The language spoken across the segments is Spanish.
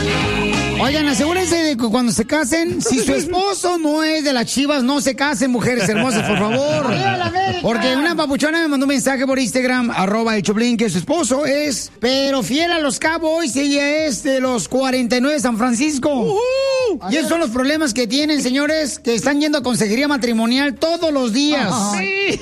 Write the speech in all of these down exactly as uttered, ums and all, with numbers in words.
Oigan, asegúrense de que cuando se casen, si su esposo no es de las Chivas, no se casen, mujeres hermosas, por favor. Porque una papuchona me mandó un mensaje por Instagram, arroba el Choplin, que su esposo es, pero fiel a los Cowboys, ella es de los cuarenta y nueve de San Francisco. Uh-huh. Y esos son los problemas que tienen, señores, que están yendo a consejería matrimonial todos los días. Sí.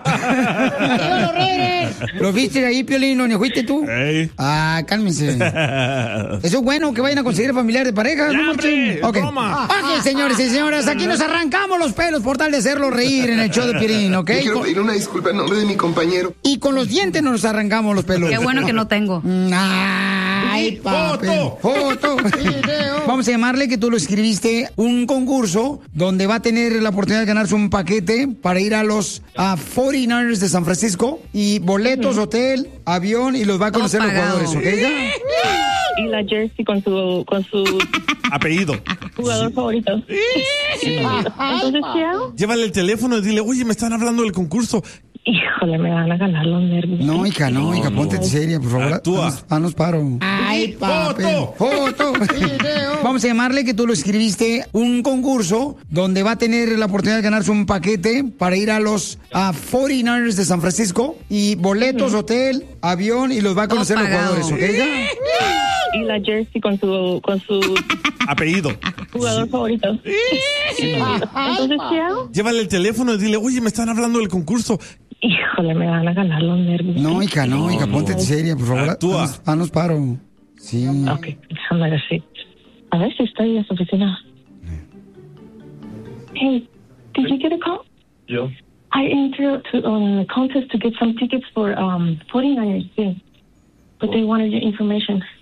¿Lo viste ahí, Piolín? ¿No fuiste tú? Hey. Ah, cálmense. Eso es bueno, que vayan a conseguir familiar de pareja. Ya, ¿no, hombre, okay. toma. Ok, señores y señoras, aquí nos arrancamos los pelos por tal de hacerlo reír en el show de Piolín, ¿ok? Yo quiero pedir una disculpa en nombre de mi compañero. Y con los dientes nos arrancamos los pelos. Qué bueno que no tengo. Ay, papi. Foto. Vamos a llamarle que tú lo escribiste un concurso donde va a tener la oportunidad de ganarse un paquete para ir a los uh, cuarenta y nueve ers de San Francisco y boletos, hotel, avión y los va a conocer los jugadores, ¿ok? Y la jersey con su con su apellido. Jugador sí. favorito. Sí. Entonces, ¿qué hago? Llévale el teléfono y dile, oye, me están hablando del concurso. Híjole, me van a ganar los nervios. No, hija, no, hija, no, ponte no. seria, por favor. Actúa. Haznos, haznos paro. Ay, papi. Foto. Vamos a llamarle que tú lo escribiste un concurso donde va a tener la oportunidad de ganarse un paquete para ir a los uh, cuarenta y nueve ers de San Francisco y boletos, uh-huh. hotel, avión y los va a conocer los jugadores, ¿ok? Y la jersey con su con su apellido. Jugador sí. favorito. Sí. Entonces, ¿qué hago? Llévale el teléfono y dile, oye, me están hablando del concurso. Híjole, me van a ganar los nervios. No, hija, no, hija, ponte no. seria, por favor. Actúa. Haznos, haznos paro. Sí. Ok, déjame ver si. A ver si estoy en su oficina. Hey, did you get a call? Yo. I entered to um, a contest to get some tickets for um forty-niners thing, but they wanted your information.